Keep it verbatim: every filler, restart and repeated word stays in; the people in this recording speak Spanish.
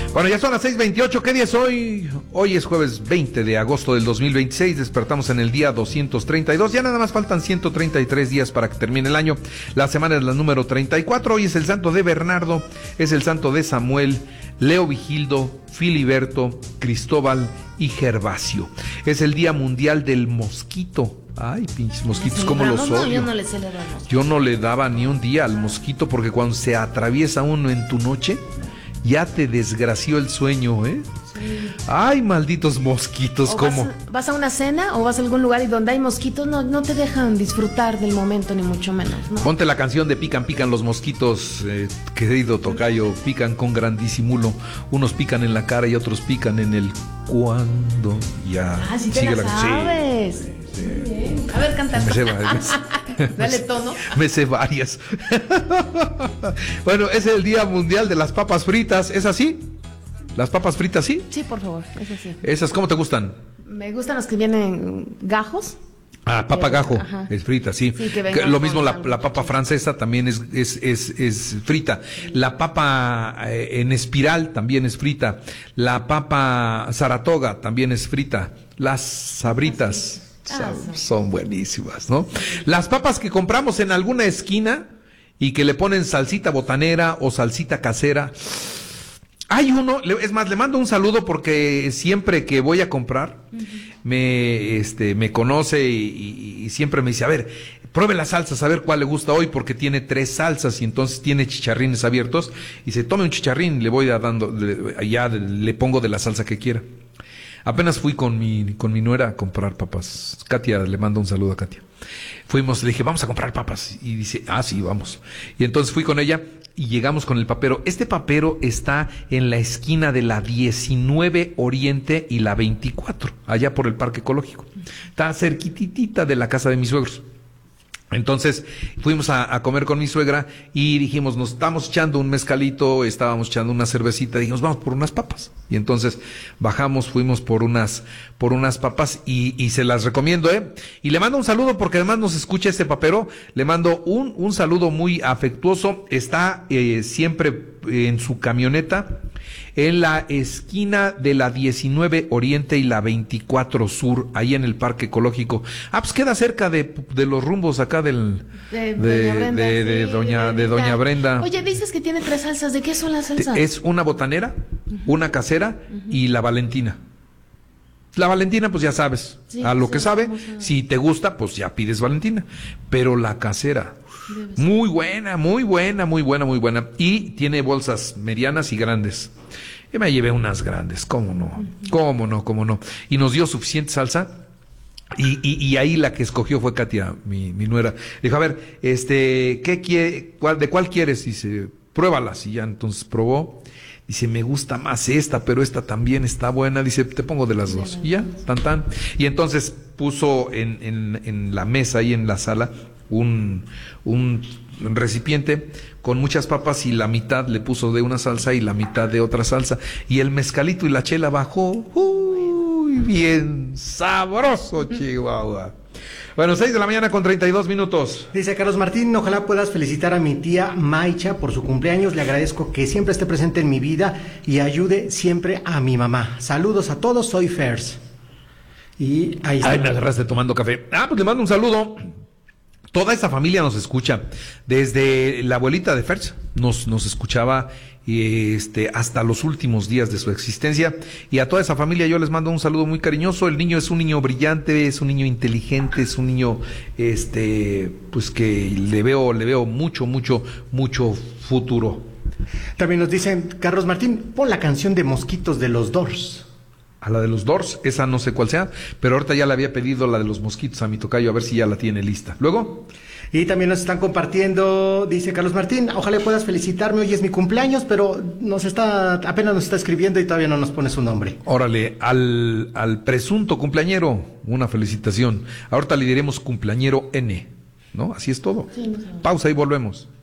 Bueno, ya son las seis veintiocho. ¿Qué día es hoy? Hoy es jueves veinte de agosto del dos mil veintiséis. Despertamos en el día doscientos treinta y dos. Ya nada más faltan ciento treinta y tres días para que termine el año. La semana es la número treinta y cuatro. Hoy es el santo de Bernardo, es el santo de Samuel, Leo Vigildo, Filiberto, Cristóbal y Gervasio. Es el día mundial del mosquito. Ay, pinches mosquitos, cómo los odio. No, yo no le sé leer al mosquito. Yo no le daba ni un día al mosquito porque cuando se atraviesa uno en tu noche, ya te desgració el sueño, ¿eh? Sí. Ay, malditos mosquitos, ¿cómo? Vas, vas a una cena o vas a algún lugar y donde hay mosquitos no, no te dejan disfrutar del momento, ni mucho menos, ¿no? Ponte la canción de Pican, pican los mosquitos, eh, querido tocayo, pican con gran disimulo. Unos pican en la cara y otros pican en el cuando ya. Ah, sí te sigue la la sabes. Sí. Sí. A ver, canta. Me sé varias. Dale tono. Me sé varias. Bueno, es el Día Mundial de las Papas Fritas. ¿Es así? ¿Las papas fritas sí? Sí, por favor, eso sí. ¿Esas cómo te gustan? Me gustan las que vienen gajos. Ah, papa gajo, Ajá. es frita, sí. Sí, que que lo mismo la, algo. la papa francesa también es, es, es, es frita. La papa eh, en espiral también es frita. La papa Saratoga también es frita. Las sabritas Ah, son, son buenísimas, ¿no? Las papas que compramos en alguna esquina y que le ponen salsita botanera o salsita casera. Hay uno, es más, le mando un saludo porque siempre que voy a comprar, uh-huh. me, este, me conoce y, y, y siempre me dice, a ver, pruebe las salsas, a ver cuál le gusta hoy, porque tiene tres salsas y entonces tiene chicharrines abiertos. Y se tome un chicharrín, le voy dando, le, ya le pongo de la salsa que quiera. Apenas fui con mi, con mi nuera a comprar papas. Katia, le mando un saludo a Katia. Fuimos, le dije, vamos a comprar papas. Y dice, ah, sí, vamos. Y entonces fui con ella y llegamos con el papero. Este papero está en la esquina de la diecinueve Oriente y la veinticuatro, allá por el Parque Ecológico. Está cerquititita de la casa de mis suegros. Entonces fuimos a, a comer con mi suegra y dijimos, nos estamos echando un mezcalito, estábamos echando una cervecita, dijimos, vamos por unas papas. Y entonces bajamos, fuimos por unas, por unas papas y, y se las recomiendo, ¿eh? Y le mando un saludo porque además nos escucha este papero, le mando un, un saludo muy afectuoso, está eh, siempre en su camioneta, en la esquina de la diecinueve Oriente y la veinticuatro Sur, ahí en el Parque Ecológico. Ah, pues queda cerca de, de los rumbos acá del de, de, Doña Brenda, de, de, sí, doña, de Doña Brenda. Oye, dices que tiene tres salsas. ¿De qué son las salsas? Es una botanera, uh-huh. una casera uh-huh. y la Valentina. La Valentina, pues ya sabes, sí, a lo sí, que sabe. A... Si te gusta, pues ya pides Valentina. Pero la casera, muy buena, muy buena, muy buena, muy buena. Y tiene bolsas medianas y grandes. Yo me llevé unas grandes, ¿cómo no? Uh-huh. ¿Cómo no? ¿Cómo no? Y nos dio suficiente salsa. Y, y, y ahí la que escogió fue Katia, mi, mi nuera. Dijo, a ver, este, ¿qué quiere, cuál, de cuál quieres? Dice, pruébalas. Y ya entonces probó. Dice, me gusta más esta, pero esta también está buena. Dice, te pongo de las dos. Y ya, tan tan. Y entonces puso en, en, en la mesa ahí en la sala un, un recipiente con muchas papas y la mitad le puso de una salsa y la mitad de otra salsa. Y el mezcalito y la chela bajó. Uy, bien sabroso, Chihuahua. Bueno, seis de la mañana con treinta y dos minutos. Dice Carlos Martín, ojalá puedas felicitar a mi tía Maicha por su cumpleaños. Le agradezco que siempre esté presente en mi vida y ayude siempre a mi mamá. Saludos a todos, soy Fers. Y ahí está. Ay, me agarraste tomando café. Ah, pues le mando un saludo. Toda esa familia nos escucha. Desde la abuelita de Fers nos, nos escuchaba este, hasta los últimos días de su existencia. Y a toda esa familia yo les mando un saludo muy cariñoso. El niño es un niño brillante, es un niño inteligente, es un niño este, pues que le veo, le veo mucho, mucho, mucho futuro. También nos dicen, Carlos Martín, pon la canción de Mosquitos de los Doors. A la de los Doors, esa no sé cuál sea, pero ahorita ya le había pedido la de los mosquitos a mi tocayo, a ver si ya la tiene lista. Luego. Y también nos están compartiendo, dice Carlos Martín, ojalá puedas felicitarme, hoy es mi cumpleaños, pero nos está, apenas nos está escribiendo y todavía no nos pone su nombre. Órale, al, al presunto cumpleañero, una felicitación. Ahorita le diremos cumpleañero N, ¿no? Así es todo. Sí, no sé. Pausa y volvemos.